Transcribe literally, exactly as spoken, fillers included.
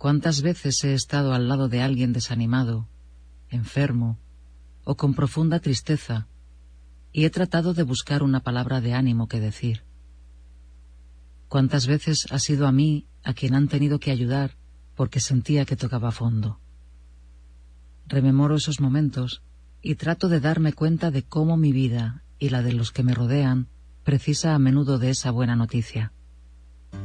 ¿Cuántas veces he estado al lado de alguien desanimado, enfermo o con profunda tristeza y he tratado de buscar una palabra de ánimo que decir? ¿Cuántas veces ha sido a mí a quien han tenido que ayudar porque sentía que tocaba fondo? Rememoro esos momentos y trato de darme cuenta de cómo mi vida y la de los que me rodean precisa a menudo de esa buena noticia.